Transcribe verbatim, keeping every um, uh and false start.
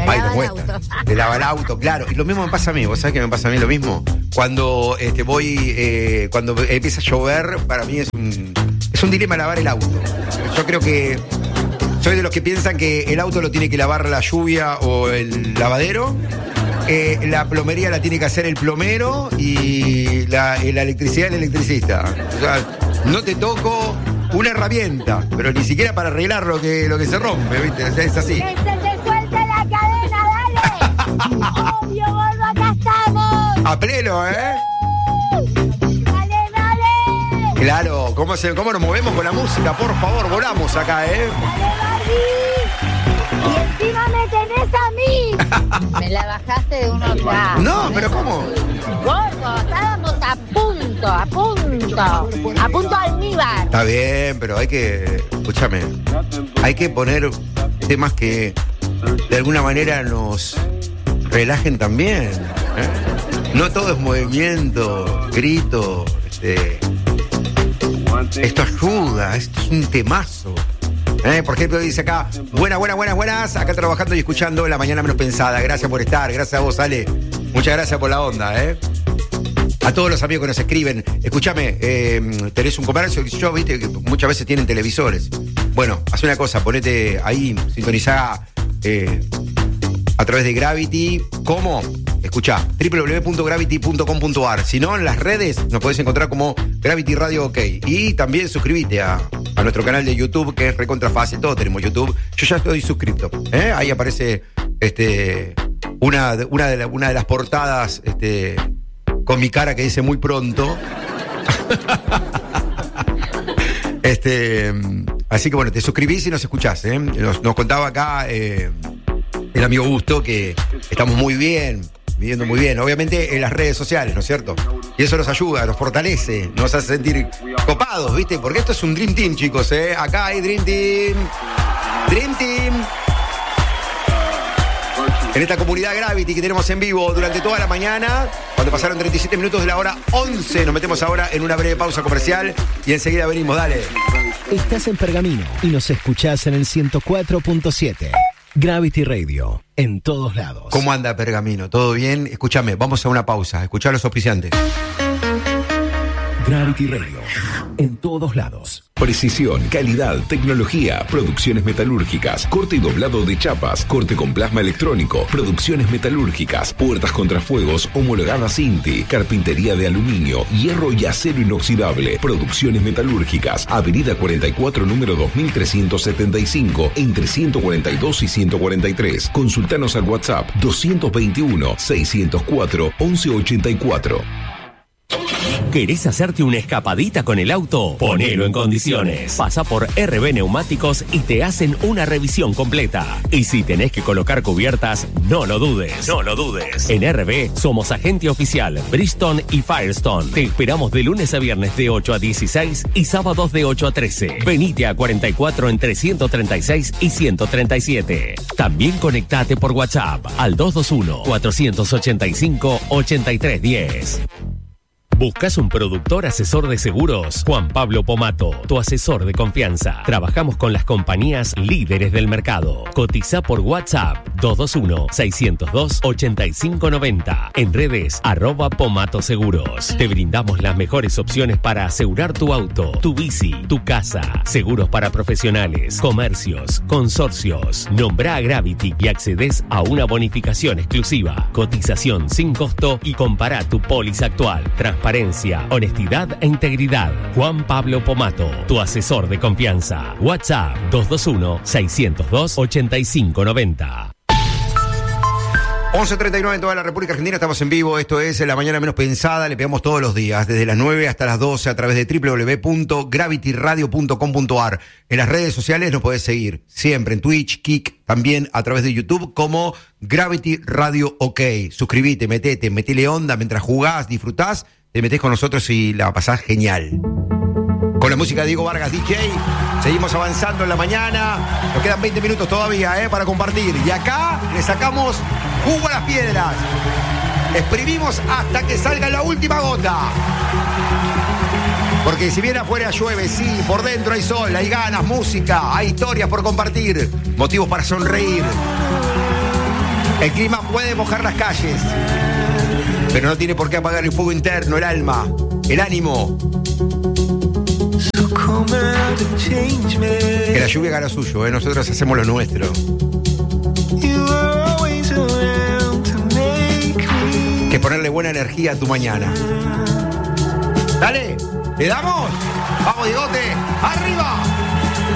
Ay, lava no el cuesta. auto. Te lava el auto, claro. Y lo mismo me pasa a mí. ¿Vos sabés que me pasa a mí lo mismo? Cuando este, voy, eh, cuando empieza a llover, para mí es un, es un dilema lavar el auto. Yo creo que soy de los que piensan que el auto lo tiene que lavar la lluvia o el lavadero. Eh, la plomería la tiene que hacer el plomero y la, la electricidad el electricista. O sea, no te toco una herramienta, pero ni siquiera para arreglar lo que, lo que se rompe, ¿viste? O sea, es así. ¡Que se te suelte la cadena, dale! ¡Obvio, gordo, acá estamos! A pleno, ¿eh? ¡Dale, dale! Claro, ¿cómo, se, ¿cómo nos movemos con la música? Por favor, volamos acá, ¿eh? ¡Dale, Barbie! ¡Y encima me tenés a mí! Me la bajaste de uno ya. No, pero ¿cómo? Gordo, estábamos a punto, a punto. A punto almíbar. Está bien, pero hay que, escúchame, hay que poner temas que de alguna manera nos relajen también, ¿eh? No todo es movimiento, grito, este, esto ayuda, esto es un temazo. ¿Eh? Por ejemplo, dice acá, buenas, buenas, buenas, buenas, acá trabajando y escuchando La Mañana Menos Pensada. Gracias por estar, gracias a vos, Ale. Muchas gracias por la onda, ¿eh? A todos los amigos que nos escriben, escúchame, eh, tenés un comercio, yo, viste, que muchas veces tienen televisores. Bueno, haz una cosa, ponete ahí, sintonizá eh, a través de Gravity. ¿Cómo? Escuchá, doble u doble u doble u punto gravity punto com punto a r. Si no, en las redes nos podés encontrar como Gravity Radio OK. Y también suscríbete a, a nuestro canal de YouTube, que es recontra fácil. Todos tenemos YouTube. Yo ya estoy suscripto, ¿eh? Ahí aparece este, una, una, de la, una de las portadas este, con mi cara que dice muy pronto. este, así que bueno, te suscribís y nos escuchás, ¿eh? Nos, nos contaba acá eh, el amigo Gusto que estamos muy bien, viviendo muy bien, obviamente en las redes sociales, ¿no es cierto? Y eso nos ayuda, nos fortalece, nos hace sentir copados, ¿viste? Porque esto es un Dream Team, chicos, ¿eh? Acá hay Dream Team. Dream Team. En esta comunidad Gravity que tenemos en vivo durante toda la mañana, cuando pasaron treinta y siete minutos de la hora once, nos metemos ahora en una breve pausa comercial y enseguida venimos, dale. Estás en Pergamino y nos escuchás en el ciento cuatro punto siete. Gravity Radio, en todos lados. ¿Cómo anda Pergamino? ¿Todo bien? Escúchame, vamos a una pausa. Escuchá a los auspiciantes. Gravity Radio, en todos lados. Precisión, calidad, tecnología, producciones metalúrgicas, corte y doblado de chapas, corte con plasma electrónico, producciones metalúrgicas, puertas contrafuegos, homologadas INTI, carpintería de aluminio, hierro y acero inoxidable, producciones metalúrgicas, avenida cuarenta y cuatro, número dos mil trescientos setenta y cinco, entre ciento cuarenta y dos y ciento cuarenta y tres. Consultanos al WhatsApp doscientos veintiuno, seiscientos cuatro, once ochenta y cuatro. ¿Querés hacerte una escapadita con el auto? Ponelo en condiciones. Pasa por R B Neumáticos y te hacen una revisión completa. Y si tenés que colocar cubiertas, no lo dudes. No lo dudes. En R B somos agente oficial Bridgestone y Firestone. Te esperamos de lunes a viernes de ocho a dieciséis y sábados de ocho a trece. Venite a cuarenta y cuatro entre ciento treinta y seis y ciento treinta y siete. También conectate por WhatsApp al dos dos uno, cuatro ocho cinco, ocho tres uno cero. ¿Buscas un productor asesor de seguros? Juan Pablo Pomato, tu asesor de confianza. Trabajamos con las compañías líderes del mercado. Cotiza por WhatsApp dos dos uno, seis cero dos, ocho cinco nueve cero. En redes, arroba Pomato Seguros. Te brindamos las mejores opciones para asegurar tu auto, tu bici, tu casa. Seguros para profesionales, comercios, consorcios. Nombra a Gravity y accedes a una bonificación exclusiva. Cotización sin costo y compara tu póliza actual. Transparencia, honestidad e integridad. Juan Pablo Pomato, tu asesor de confianza. WhatsApp dos dos uno, seis cero dos, ocho cinco nueve cero. once treinta y nueve en toda la República Argentina, estamos en vivo, esto es La Mañana Menos Pensada, le pegamos todos los días, desde las nueve hasta las doce a través de doble u doble u doble u punto gravity radio punto com punto a r. En las redes sociales nos podés seguir, siempre en Twitch, Kik, también a través de YouTube como Gravity Radio OK. Suscribite, metete, metele onda mientras jugás, disfrutás, te metés con nosotros y la pasás genial. Con la música de Diego Vargas D J, seguimos avanzando en la mañana. Nos quedan veinte minutos todavía eh, para compartir. Y acá le sacamos jugo a las piedras. Exprimimos hasta que salga la última gota. Porque si bien afuera llueve, sí, por dentro hay sol, hay ganas, música, hay historias por compartir, motivos para sonreír. El clima puede mojar las calles, pero no tiene por qué apagar el fuego interno, el alma, el ánimo. Que la lluvia haga lo suyo, ¿eh? Nosotros hacemos lo nuestro. Que ponerle buena energía a tu mañana. Dale, ¿le damos? Vamos, Diegote, arriba.